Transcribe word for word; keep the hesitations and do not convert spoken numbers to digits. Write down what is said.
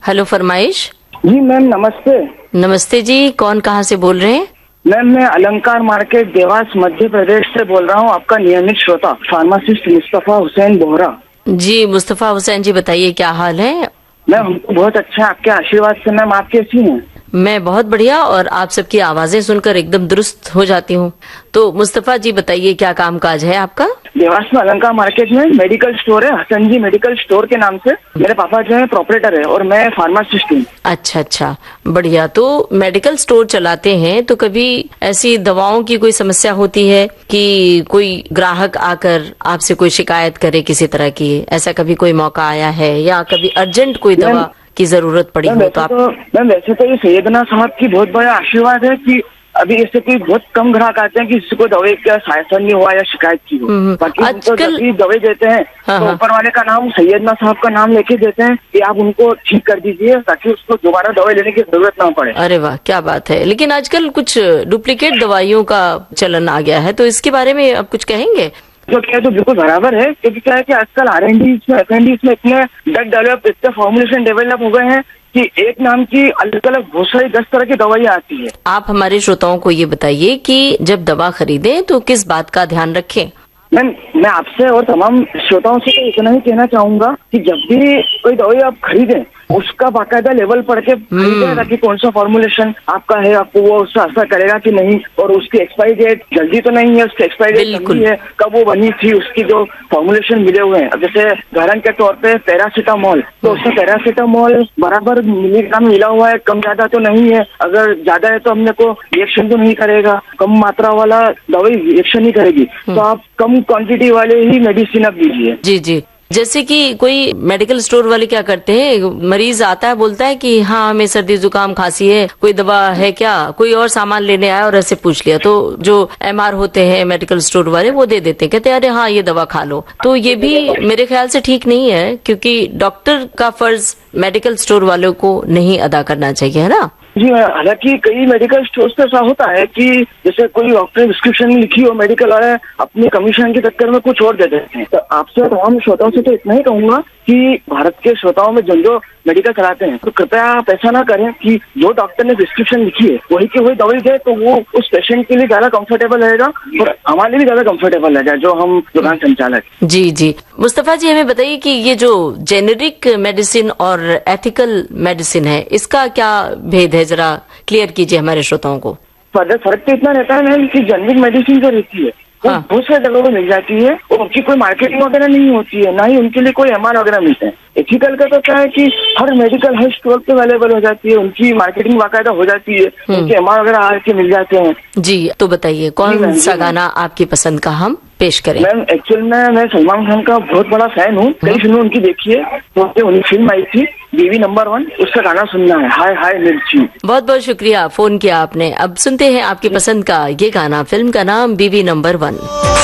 Hello फरमाइश। जी ma'am नमस्ते। नमस्ते जी, कौन कहाँ से बोल रहे हैं? मैम मैं अलंकार मार्केट देवास मध्य प्रदेश से बोल रहा हूँ, आपका नियमित श्रोता फार्मासिस्ट मुस्तफा हुसैन बोहरा। जी मुस्तफा हुसैन जी, बताइए क्या हाल है? मैम हमको बहुत अच्छा, आपके आशीर्वाद से। मैम आप कैसी हैं? मैं बहुत बढ़िया, और आप सबकी आवाजें सुनकर एकदम दुरुस्त हो जाती हूँ। तो मुस्तफा जी बताइए क्या काम काज है आपका? देवास में अलंकार मार्केट में मेडिकल स्टोर है, हसन जी मेडिकल स्टोर के नाम से। मेरे पापा जो है प्रोपरेटर है और मैं फार्मासिस्ट हूँ। अच्छा अच्छा, बढ़िया। तो मेडिकल स्टोर चलाते हैं तो कभी ऐसी दवाओं की कोई समस्या होती है कि कोई ग्राहक आकर आपसे कोई शिकायत करे किसी तरह की? ऐसा कभी कोई मौका आया है या कभी अर्जेंट कोई दवा की जरूरत पड़ी हो तो आप? मैम वैसे तो ये सैयदना साहब की बहुत बड़ा आशीर्वाद है कि अभी ऐसे कोई बहुत कम ग्राहक आते हैं कि किसी को दवाई का शासन नहीं हुआ या शिकायत की हो। बाकी तो जब भी दवाई देते हैं हाँ तो हाँ। ऊपर वाले का नाम सैयदना साहब का नाम लेके देते हैं कि आप उनको ठीक कर दीजिए ताकि उसको दोबारा दवाई लेने की जरूरत ना पड़े। अरे वाह, क्या बात है। लेकिन आजकल कुछ डुप्लीकेट दवाइयों का चलन आ गया है, तो इसके बारे में आप कुछ कहेंगे? जो क्या तो बिल्कुल बराबर है, क्योंकि क्या है कि आजकल आर एन डी में एफ एन डी में इतने ड्रग डेवलप, इतने फॉर्मुलेशन डेवलप हो गए हैं कि एक नाम की अलग अलग बहुत सारी दस तरह की दवाइयाँ आती है। आप हमारे श्रोताओं को ये बताइए कि जब दवा खरीदें तो किस बात का ध्यान रखें? मैम मैं आपसे और तमाम श्रोताओं से तो इतना ही कहना चाहूंगा कि जब भी कोई दवाई आप खरीदें उसका बाकायदा लेवल पढ़ के खरीदें ताकि कौन सा फॉर्मुलेशन आपका है, आपको वो उससे असर करेगा कि नहीं, और उसकी एक्सपायरी डेट जल्दी तो नहीं है, उसकी एक्सपायरी डेट लंबी है, कब वो बनी थी, उसकी जो फॉर्मुलेशन मिले हुए हैं। अब जैसे उदाहरण के तौर पे पैरासीटामोल, तो उसमें पैरासीटामोल बराबर मिलीग्राम मिला हुआ है, कम ज्यादा तो नहीं है। अगर ज्यादा है तो हमने को रिएक्शन तो नहीं करेगा, कम मात्रा वाला दवाई रिएक्शन नहीं करेगी, तो आप कम क्वांटिटी वाले ही मेडिसिन आप दीजिए। जी जी, जैसे कि कोई मेडिकल स्टोर वाले क्या करते हैं, मरीज आता है बोलता है कि हाँ हमें सर्दी जुकाम खांसी है, कोई दवा है क्या? कोई और सामान लेने आया और ऐसे पूछ लिया, तो जो एम आर होते हैं मेडिकल स्टोर वाले वो दे देते हैं, कहते हैं अरे हाँ ये दवा खा लो। तो ये भी मेरे ख्याल से ठीक नहीं है, क्योंकि डॉक्टर का फर्ज मेडिकल स्टोर वालों को नहीं अदा करना चाहिए, है ना? जी, हालांकि कई मेडिकल स्टोर्स पे ऐसा होता है कि जैसे कोई डॉक्टर ने प्रिस्क्रिप्शन लिखी हो, मेडिकल वाले अपने कमीशन के चक्कर में कुछ और दे देते हैं। तो आपसे तमाम श्रोताओं से तो इतना ही कहूंगा कि भारत के श्रोताओं में जो जो मेडिकल चलाते हैं तो कृपया आप ऐसा ना करें कि जो डॉक्टर ने प्रिस्क्रिप्शन लिखी है वही की वही दवाई दे, तो वो उस पेशेंट के लिए ज्यादा कंफर्टेबल रहेगा और हमारे लिए ज्यादा कंफर्टेबल रहेगा जो हम दुकान संचालक। जी जी, मुस्तफा जी हमें बताइए कि ये जो जेनेरिक मेडिसिन और एथिकल मेडिसिन है, इसका क्या भेद है, जरा क्लियर कीजिए हमारे श्रोताओं को। फर्क तो इतना रहता है मैम कि जेनेरिक मेडिसिन जो रहती है वो हाँ। बहुत सारी जगहों पर मिल जाती है और उनकी कोई मार्केटिंग वगैरह नहीं होती है, ना ही उनके लिए कोई एम आर वगैरह मिलते हैं। एथिकल का तो क्या है कि हर मेडिकल हर स्टोर पे अवेलेबल हो जाती है, उनकी मार्केटिंग बाकायदा हो जाती है, उनके एम आर वगैरह आके मिल जाते हैं। जी, तो बताइए कौन सा गाना आपकी पसंद का हम पेश करें? मैम एक्चुअल में मैं सलमान खान का बहुत बड़ा फैन हूँ, कई फिल्में उनकी देखी है, तो उनकी फिल्म आई थी बीवी नंबर वन, उसका गाना सुनना है, हाय हाय मिर्ची। बहुत बहुत शुक्रिया, फोन किया आपने। अब सुनते हैं आपकी पसंद का ये गाना, फिल्म का नाम बीवी नंबर वन।